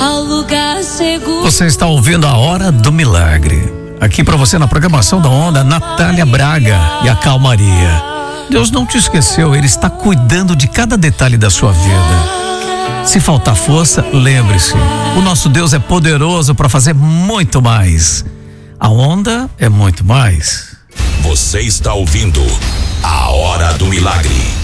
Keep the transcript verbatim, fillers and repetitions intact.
ao lugar seguro. Você está ouvindo a Hora do Milagre. Aqui para você na programação da Onda, Natália Braga e a Calmaria. Deus não te esqueceu, Ele está cuidando de cada detalhe da sua vida. Se faltar força, lembre-se, o nosso Deus é poderoso para fazer muito mais. A Onda é muito mais. Você está ouvindo a Hora do Milagre.